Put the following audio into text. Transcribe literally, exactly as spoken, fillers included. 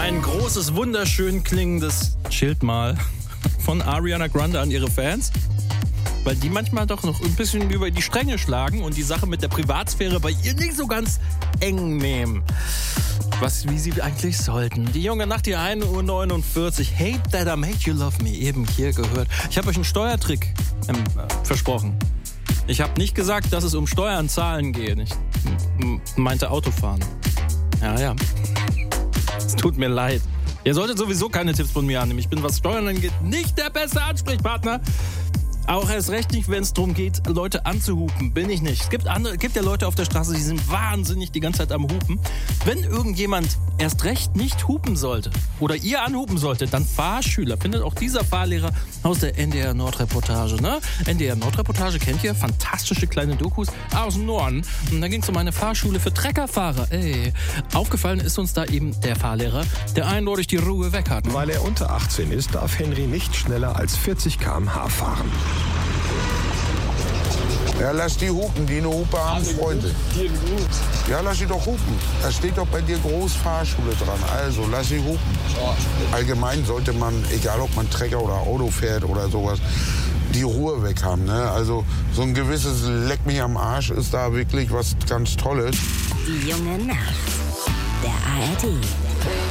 Ein großes, wunderschön klingendes Schild mal von Ariana Grande an ihre Fans. Weil die manchmal doch noch ein bisschen über die Stränge schlagen und die Sache mit der Privatsphäre bei ihr nicht so ganz eng nehmen. Was, wie sie eigentlich sollten. Die junge Nacht, die ein Uhr neunundvierzig. Hate that I made you love me. Eben hier gehört. Ich habe euch einen Steuertrick ähm, äh, versprochen. Ich habe nicht gesagt, dass es um Steuern zahlen geht. Ich m- meinte Autofahren. Ja, ja. Es tut mir leid. Ihr solltet sowieso keine Tipps von mir annehmen. Ich bin, was Steuern angeht, nicht der beste Ansprechpartner. Auch erst recht nicht, wenn es darum geht, Leute anzuhupen. Bin ich nicht. Es gibt andere, gibt ja Leute auf der Straße, die sind wahnsinnig die ganze Zeit am Hupen. Wenn irgendjemand erst recht nicht hupen sollte oder ihr anhupen solltet, dann Fahrschüler. Findet auch dieser Fahrlehrer aus der N D R Nordreportage. Ne? N D R Nordreportage kennt ihr? Fantastische kleine Dokus aus dem Norden. Und da ging es um eine Fahrschule für Treckerfahrer. Ey, aufgefallen ist uns da eben der Fahrlehrer, der eindeutig die Ruhe weg hat. Weil er unter achtzehn ist, darf Henry nicht schneller als vierzig Kilometer pro Stunde fahren. Ja, lass die hupen, die eine Hupe haben, Freunde. Ja, lass sie doch hupen. Da steht doch bei dir groß Fahrschule dran. Also, lass sie hupen. Allgemein sollte man, egal ob man Trecker oder Auto fährt oder sowas, die Ruhe weg haben. Ne? Also, so ein gewisses Leck mich am Arsch ist da wirklich was ganz Tolles. Die junge Nacht. Der A R D.